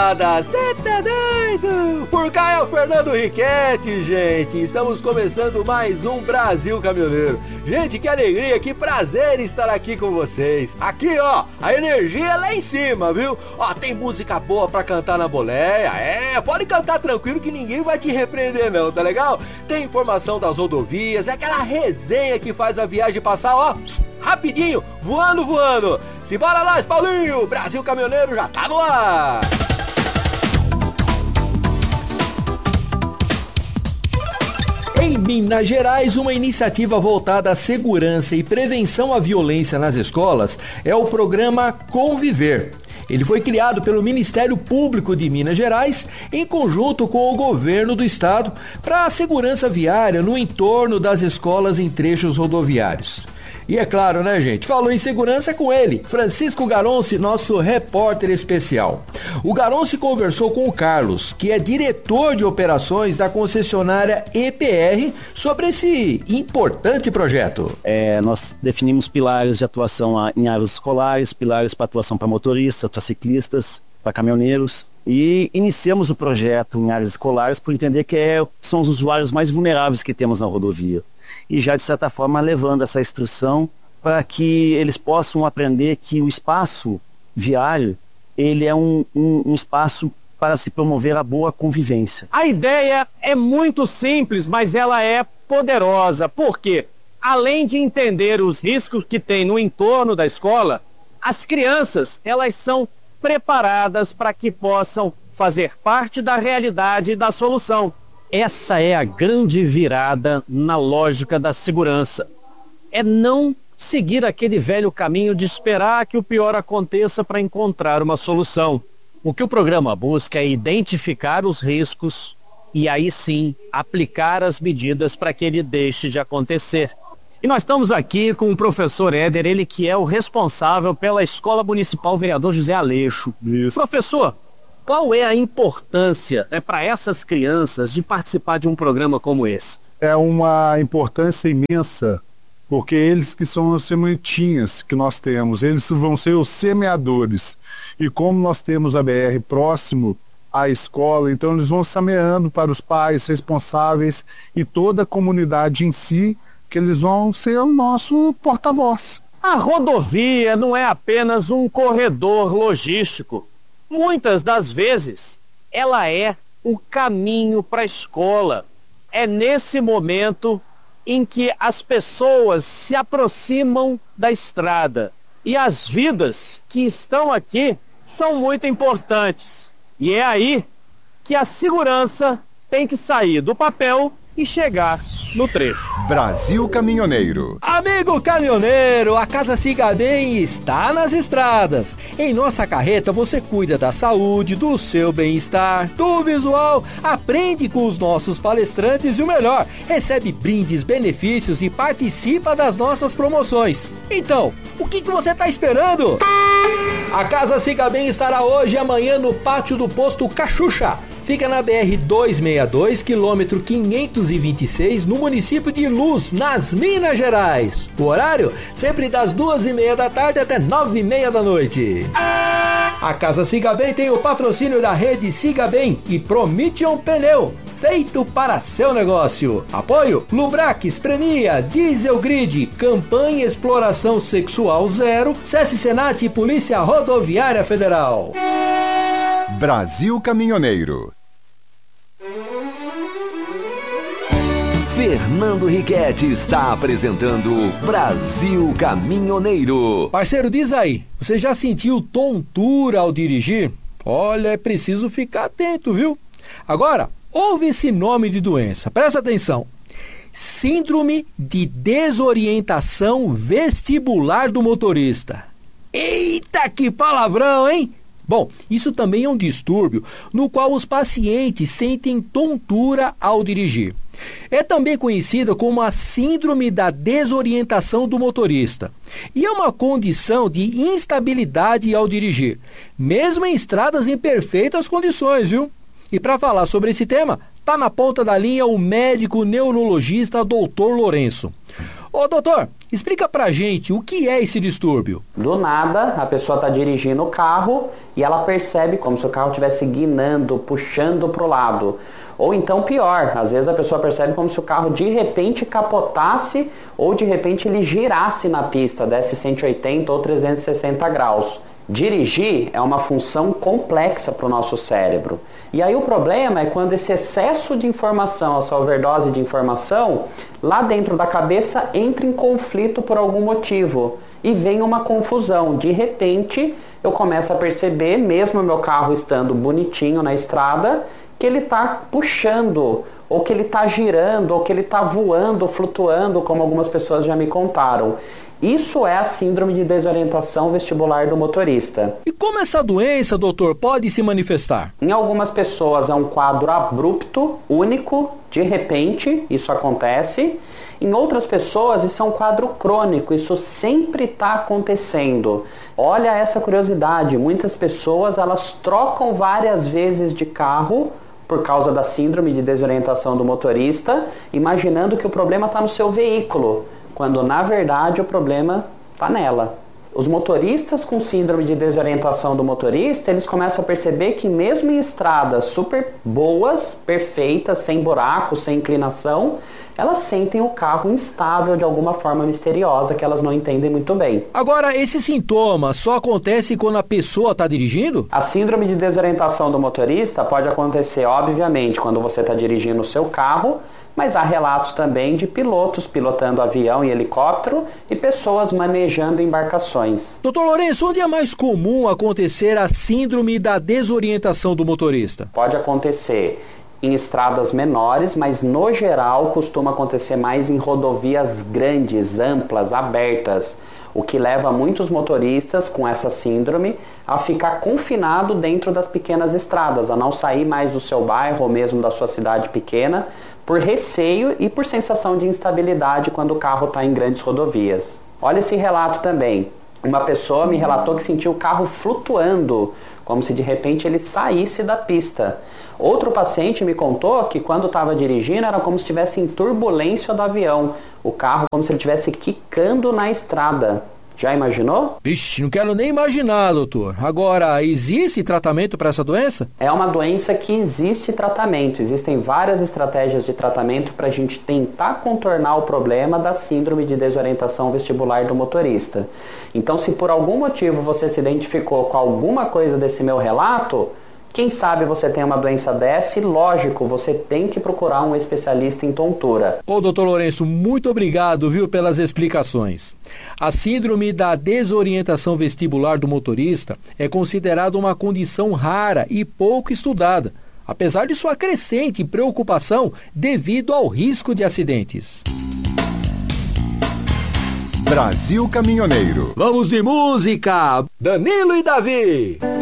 moçada, cê tá doido? Por cá é o Fernando Riquetti, gente. Estamos começando mais um Brasil Caminhoneiro. Gente, que alegria, que prazer estar aqui com vocês. Aqui, ó, a energia é lá em cima, viu? Ó, tem música boa pra cantar na boleia. Pode cantar tranquilo que ninguém vai te repreender não, tá legal? Tem informação das rodovias, é aquela resenha que faz a viagem passar, ó, rapidinho, voando. Simbora lá, Paulinho, Brasil Caminhoneiro já tá no ar. Em Minas Gerais, uma iniciativa voltada à segurança e prevenção à violência nas escolas é o programa Conviver. Ele foi criado pelo Ministério Público de Minas Gerais em conjunto com o governo do estado para a segurança viária no entorno das escolas em trechos rodoviários. E é claro, né, gente? Falou em segurança com ele, Francisco Garonci, nosso repórter especial. O Garonci conversou com o Carlos, que é diretor de operações da concessionária EPR, sobre esse importante projeto. Nós definimos pilares de atuação em áreas escolares, pilares para atuação para motoristas, para ciclistas, para caminhoneiros. E iniciamos o projeto em áreas escolares por entender que são os usuários mais vulneráveis que temos na rodovia. E já, de certa forma, levando essa instrução para que eles possam aprender que o espaço viário, ele é um espaço para se promover a boa convivência. A ideia é muito simples, mas ela é poderosa, porque, além de entender os riscos que tem no entorno da escola, as crianças, elas são preparadas para que possam fazer parte da realidade e da solução. Essa é a grande virada na lógica da segurança. É não seguir aquele velho caminho de esperar que o pior aconteça para encontrar uma solução. O que o programa busca é identificar os riscos e aí sim aplicar as medidas para que ele deixe de acontecer. E nós estamos aqui com o professor Éder, ele que é o responsável pela Escola Municipal Vereador José Aleixo. Isso. Professor, qual é a importância para essas crianças de participar de um programa como esse? É uma importância imensa, porque eles que são as sementinhas que nós temos, eles vão ser os semeadores. E como nós temos a BR próximo à escola, então eles vão semeando para os pais responsáveis e toda a comunidade em si, que eles vão ser o nosso porta-voz. A rodovia não é apenas um corredor logístico. Muitas das vezes, ela é o caminho para a escola. É nesse momento em que as pessoas se aproximam da estrada. E as vidas que estão aqui são muito importantes. E é aí que a segurança tem que sair do papel e chegar no trecho. Brasil Caminhoneiro. Amigo caminhoneiro, a Casa Siga Bem está nas estradas. Em nossa carreta você cuida da saúde, do seu bem-estar, do visual, aprende com os nossos palestrantes e o melhor, recebe brindes, benefícios e participa das nossas promoções. Então, o que você está esperando? A Casa Siga Bem estará hoje e amanhã no pátio do posto Cachucha. Fica na BR-262, quilômetro 526, no município de Luz, nas Minas Gerais. O horário, sempre das 2h30 da tarde até 9h30 da noite. A Casa Siga Bem tem o patrocínio da rede Siga Bem e Promission Pneu, feito para seu negócio. Apoio Lubrax, Premia, Diesel Grid, Campanha Exploração Sexual Zero, SESC Senat e Polícia Rodoviária Federal. Brasil Caminhoneiro. Fernando Riquetti está apresentando Brasil Caminhoneiro. Parceiro, diz aí, você já sentiu tontura ao dirigir? Olha, é preciso ficar atento, viu? Agora, ouve esse nome de doença, presta atenção. Síndrome de desorientação vestibular do motorista. Eita, que palavrão, hein? Bom, isso também é um distúrbio no qual os pacientes sentem tontura ao dirigir. É também conhecida como a síndrome da desorientação do motorista. E é uma condição de instabilidade ao dirigir, mesmo em estradas em perfeitas condições, viu? E para falar sobre esse tema, está na ponta da linha o médico neurologista Dr. Lourenço. Ô, doutor, explica pra gente o que é esse distúrbio. Do nada, a pessoa está dirigindo o carro e ela percebe como se o carro estivesse guinando, puxando para o lado. Ou então pior, às vezes a pessoa percebe como se o carro de repente capotasse ou de repente ele girasse na pista, desse 180 ou 360 graus. Dirigir é uma função complexa para o nosso cérebro. E aí o problema é quando esse excesso de informação, essa overdose de informação, lá dentro da cabeça entra em conflito por algum motivo e vem uma confusão. De repente eu começo a perceber, mesmo meu carro estando bonitinho na estrada, que ele está puxando, ou que ele está girando, ou que ele está voando, flutuando, como algumas pessoas já me contaram. Isso é a síndrome de desorientação vestibular do motorista. E como essa doença, doutor, pode se manifestar? Em algumas pessoas é um quadro abrupto, único, de repente, isso acontece. Em outras pessoas isso é um quadro crônico, isso sempre está acontecendo. Olha essa curiosidade, muitas pessoas elas trocam várias vezes de carro por causa da síndrome de desorientação do motorista, imaginando que o problema está no seu veículo, quando na verdade o problema está nela. Os motoristas com síndrome de desorientação do motorista, eles começam a perceber que mesmo em estradas super boas, perfeitas, sem buracos, sem inclinação, elas sentem o carro instável de alguma forma misteriosa que elas não entendem muito bem. Agora, esse sintoma só acontece quando a pessoa está dirigindo? A síndrome de desorientação do motorista pode acontecer, obviamente, quando você está dirigindo o seu carro, mas há relatos também de pilotos pilotando avião e helicóptero e pessoas manejando embarcações. Doutor Lourenço, onde é mais comum acontecer a síndrome da desorientação do motorista? Pode acontecer em estradas menores, mas no geral costuma acontecer mais em rodovias grandes, amplas, abertas, o que leva muitos motoristas com essa síndrome a ficar confinado dentro das pequenas estradas, a não sair mais do seu bairro ou mesmo da sua cidade pequena, por receio e por sensação de instabilidade quando o carro está em grandes rodovias. Olha esse relato também. Uma pessoa me relatou que sentiu o carro flutuando, como se de repente ele saísse da pista. Outro paciente me contou que quando estava dirigindo era como se estivesse em turbulência do avião. O carro como se ele estivesse quicando na estrada. Já imaginou? Vixe, não quero nem imaginar, doutor. Agora, existe tratamento para essa doença? É uma doença que existe tratamento. Existem várias estratégias de tratamento para a gente tentar contornar o problema da síndrome de desorientação vestibular do motorista. Então, se por algum motivo você se identificou com alguma coisa desse meu relato, quem sabe você tem uma doença dessa e, lógico, você tem que procurar um especialista em tontura. Ô, doutor Lourenço, muito obrigado, viu, pelas explicações. A síndrome da desorientação vestibular do motorista é considerada uma condição rara e pouco estudada, apesar de sua crescente preocupação devido ao risco de acidentes. Brasil Caminhoneiro. Vamos de música! Danilo e Davi!